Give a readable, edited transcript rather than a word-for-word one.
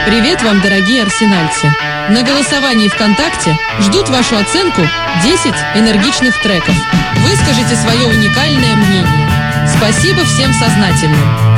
Привет вам, дорогие арсенальцы! На голосовании ВКонтакте ждут вашу оценку 10 энергичных треков. Выскажите свое уникальное мнение. Спасибо всем сознательным.